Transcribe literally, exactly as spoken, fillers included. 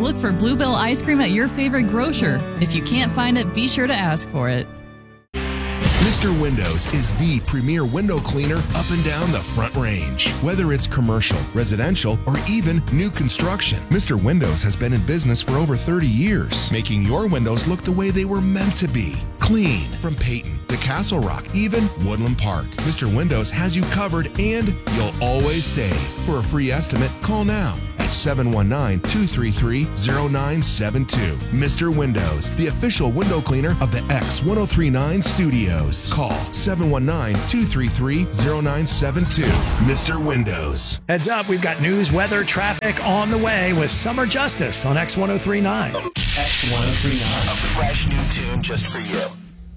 Look for Bluebell ice cream at your favorite grocer. If you can't find it, be sure to ask for it. Mister Windows is the premier window cleaner up and down the Front Range. Whether it's commercial, residential, or even new construction, Mister Windows has been in business for over thirty years, making your windows look the way they were meant to be. Clean from Peyton to Castle Rock, even Woodland Park. Mister Windows has you covered, and you'll always save. For a free estimate, call now at seven one nine, two three three, zero nine seven two. Mister Windows, the official window cleaner of the X ten thirty-nine studios. Call seven one nine, two three three, zero nine seven two. Mister Windows. Heads up, we've got news, weather, traffic on the way with Summer Justice on X ten thirty-nine. X ten thirty-nine, a fresh new tune just for you.